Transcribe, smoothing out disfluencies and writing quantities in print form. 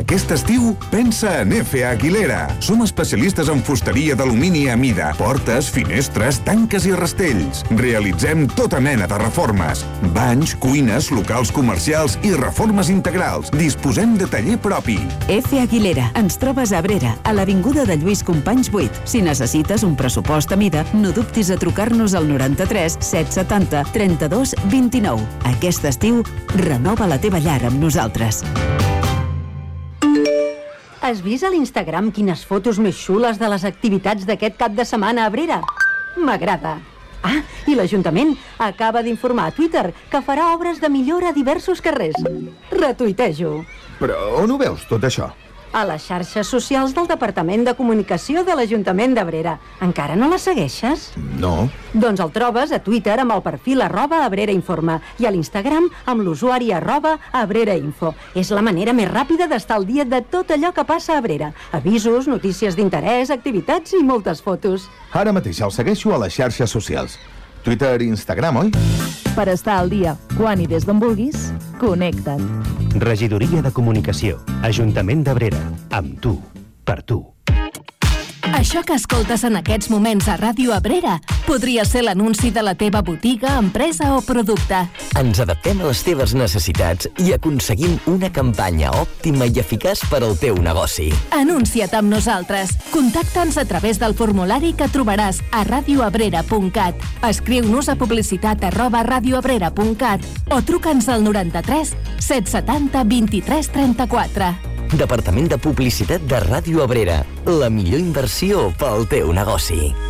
Aquest estiu, pensa en F. Aguilera. Som especialistes en fusteria d'alumini a mida, portes, finestres, tanques i rastells. Realitzem tota mena de reformes. Banys, cuines, locals comercials i reformes integrals. Disposem de taller propi. F. Aguilera. Ens trobes a Abrera, a l'Avinguda de Lluís Companys 8. Si necessites un pressupost a mida, no dubtis a trucar-nos al 93 770 32 29. Aquest estiu, renova la teva llar amb nosaltres. Has vist a l'Instagram quines fotos més xules de les activitats d'aquest cap de setmana a Abrera? M'agrada. Ah, i l'Ajuntament acaba d'informar a Twitter que farà obres de millora a diversos carrers. Retuitejo. Però on ho veus, tot això? A les xarxes socials del Departament de Comunicació de l'Ajuntament d'Abrera. Encara no la segueixes? No. Doncs el trobes a Twitter amb el perfil @AbreraInforma i a l'Instagram amb l'usuari @AbreraInfo. És la manera més ràpida d'estar al dia de tot allò que passa a Abrera. Avisos, notícies d'interès, activitats i moltes fotos. Ara mateix el segueixo a les xarxes socials. Twitter i Instagram, oi? Per estar al dia, quan i des d'on vulguis, connecta't. Regidoria de Comunicació, Ajuntament d'Abrera. Amb tu, per tu. Això que escoltes en aquests moments a Ràdio Abrera podria ser l'anunci de la teva botiga, empresa o producte. Ens adaptem a les teves necessitats i aconseguim una campanya òptima i eficaç per al teu negoci. Anuncia't amb nosaltres. Contacta'ns a través del formulari que trobaràs a radioabrera.cat. Escriu-nos a publicitat@radioabrera.cat o truca'ns al 93 770 23 34. Departament de Publicitat de Ràdio Abrera. La millor inversió pel teu negoci.